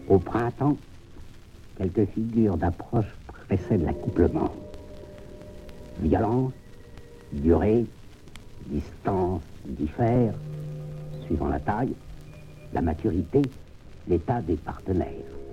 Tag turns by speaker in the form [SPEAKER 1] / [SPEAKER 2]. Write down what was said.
[SPEAKER 1] Au printemps, quelques figures d'approche précèdent l'accouplement. Violence, durée, distance diffèrent, suivant la taille, la maturité, l'état des partenaires.